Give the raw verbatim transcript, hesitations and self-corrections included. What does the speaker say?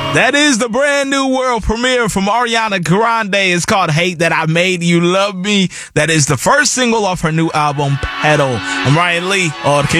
That is the brand new world premiere from Ariana Grande. It's called Hate That I Made You Love Me. That is the first single off her new album, Pedal. I'm Ryan Lee. All the